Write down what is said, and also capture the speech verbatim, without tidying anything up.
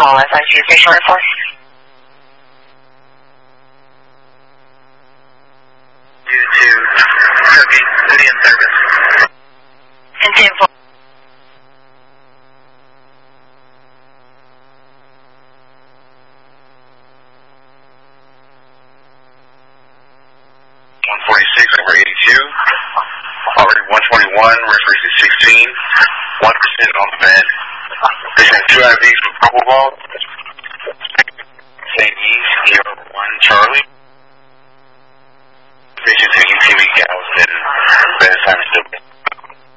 call S I G station report. Due to Turkey, city in service. And ten four. one forty-six over eighty-two. Already one twenty-one, reference sixteen. one percent on the bed. Vision two I Vs from Purple Ball. Saint East, Sierra one Charlie. Vision to U T V Galveston. Bed assignment still.